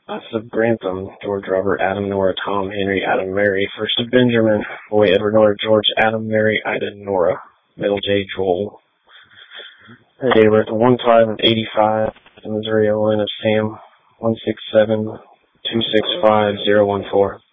Last of Grantham, George Robert, Adam Nora, Tom Henry, Adam Mary. First of Benjamin, Boy Edward Nora, George Adam Mary, Ida Nora. Middle J Joel. Date of birth 1/5/85. The Missouri line of Sam 167-265-014.